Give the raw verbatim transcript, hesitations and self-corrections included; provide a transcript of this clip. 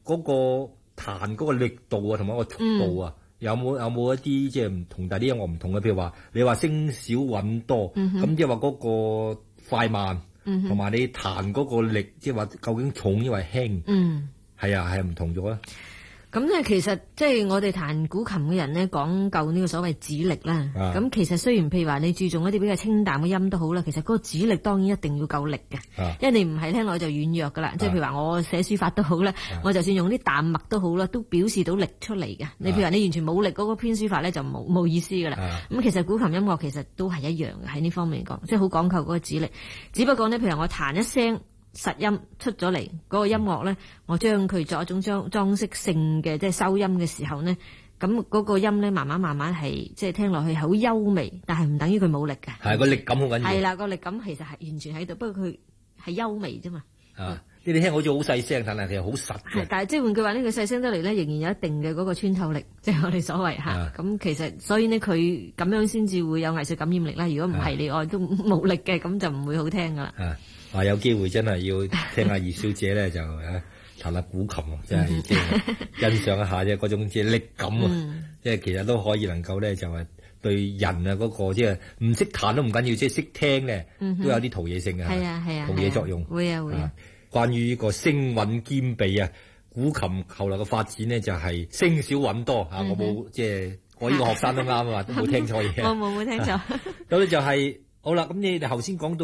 嗰個彈嗰個力度啊，同埋個速度啊，有冇有冇一啲即係唔同？但係啲音樂唔同嘅，譬如話你話升少韻多，咁即係話嗰個快慢，同埋你彈嗰個力，即係話究竟重抑或輕？嗯，係啊，係唔同咗啊。 咁咧，其實即係我哋彈古琴嘅人咧，講究呢個所謂指力啦。咁、啊、其實雖然譬如話你注重一啲比較清淡嘅音都好啦，其實嗰個指力當然一定要夠力嘅、啊，因為你唔係聽落去就軟弱噶啦。即係譬如話我寫書法都好啦、啊，我就算用啲淡墨都好啦，都表示到力出嚟嘅、啊。你譬如話你完全冇力嗰個篇書法咧，就冇冇意思噶啦。咁、啊、其實古琴音樂其實都係一樣嘅，喺呢方面講，即係好講究嗰個指力。只不過呢，譬如我彈一聲實音出咗嚟，嗰、那個音樂咧，我將佢作一種裝裝飾性嘅，即係收音嘅時候呢，咁嗰個音咧，慢慢慢慢係即係聽落去好優美，但係唔等於佢冇力嘅。係個力感好緊要。係啦，個力感其實係完全喺度，不過佢係優美啫嘛。啊， 你哋聽好似好細聲，但係其實好實嘅。 但係即係換句話呢，佢細聲得嚟咧，仍然有一定嘅嗰個穿透力，即係我哋所謂吓。咁其實所以呢，佢咁樣先至會有藝術感染力啦。如果唔係，你愛都冇力嘅，咁就唔會好聽噶啦。啊！有機會真係要聽下葉小姐咧，就誒彈下古琴，真係即係欣賞一下啫，嗰種即係力感啊！即係其實都可以能夠咧，就係對人啊嗰個即係唔識彈都唔緊要，即係識聽咧，都有啲陶冶性嘅，係啊係啊，陶冶作用。會啊會啊！關於呢個聲韻兼備啊，古琴後來嘅發展呢，就係聲少韻多啊！我冇即係我呢個學生都啱啊，都冇聽錯嘢。我冇冇聽錯。咁咧就係好啦，咁你哋頭先講到。